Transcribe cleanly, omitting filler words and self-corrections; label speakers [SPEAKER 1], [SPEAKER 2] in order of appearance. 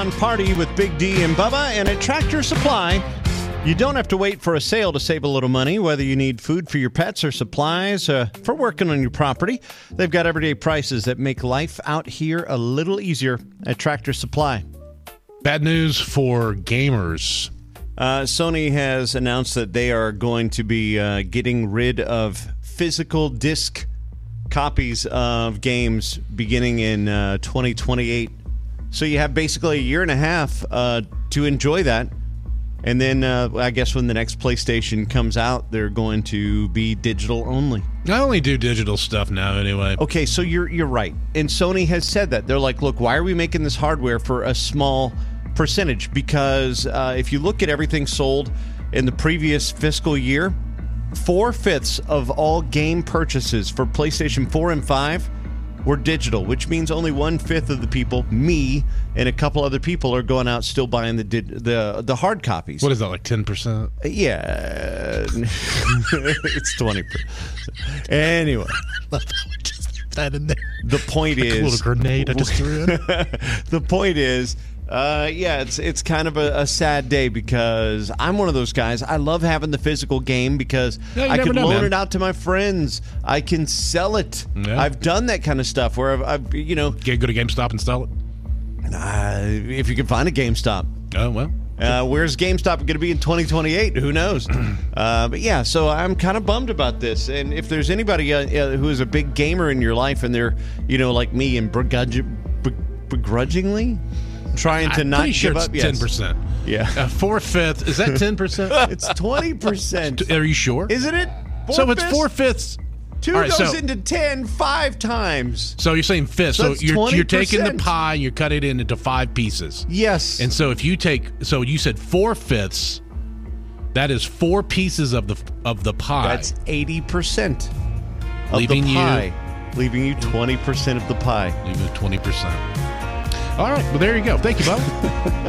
[SPEAKER 1] Party with Big D and Bubba, and at Tractor Supply, you don't have to wait for a sale to save a little money, whether you need food for your pets or supplies for working on your property. They've got everyday prices that make life out here a little easier at Tractor Supply.
[SPEAKER 2] Bad news for gamers.
[SPEAKER 1] Sony has announced that they are going to be getting rid of physical disc copies of games beginning in 2028. So you have basically a year and a half to enjoy that. And then I guess when the next PlayStation comes out, they're going to be digital only.
[SPEAKER 2] I only do digital stuff now anyway.
[SPEAKER 1] Okay, so you're right. And Sony has said that. They're like, look, why are we making this hardware for a small percentage? Because if you look at everything sold in the previous fiscal year, 4/5 of all game purchases for PlayStation 4 and 5 were digital, which means only 1/5 of the people, me and a couple other people, are going out still buying the hard copies.
[SPEAKER 2] What is that, like 10%?
[SPEAKER 1] Yeah, it's 20%. Anyway,
[SPEAKER 2] That in there.
[SPEAKER 1] the point
[SPEAKER 2] Like
[SPEAKER 1] is,
[SPEAKER 2] a little grenade I just threw in.
[SPEAKER 1] the point is, it's kind of a sad day because I'm one of those guys. I love having the physical game because I can loan it out to my friends. I can sell it.
[SPEAKER 2] Yeah.
[SPEAKER 1] I've done that kind of stuff where I've
[SPEAKER 2] Go to GameStop and sell it?
[SPEAKER 1] if you can find a GameStop.
[SPEAKER 2] Oh, well.
[SPEAKER 1] Where's GameStop going to be in 2028? Who knows? But yeah, so I'm kind of bummed about this. And if there's anybody who is a big gamer in your life and they're, like me and begrudgingly trying to not give up,
[SPEAKER 2] 10%.
[SPEAKER 1] Yeah.
[SPEAKER 2] 4/5. Is that 10%?
[SPEAKER 1] It's 20%.
[SPEAKER 2] Are you sure?
[SPEAKER 1] Isn't it?
[SPEAKER 2] So it's 4/5.
[SPEAKER 1] 2 goes into 10 5 times.
[SPEAKER 2] So you're saying fifth.
[SPEAKER 1] So
[SPEAKER 2] So you're taking the
[SPEAKER 1] 20%.
[SPEAKER 2] pie and you're cutting it into 5 pieces.
[SPEAKER 1] Yes.
[SPEAKER 2] And so if you you said 4/5, that is 4 pieces of the pie.
[SPEAKER 1] That's 80% of
[SPEAKER 2] Leaving
[SPEAKER 1] the
[SPEAKER 2] you-
[SPEAKER 1] pie. Leaving you 20% of the pie.
[SPEAKER 2] Leave it 20%. All right. Well, there you go. Thank you, Bob.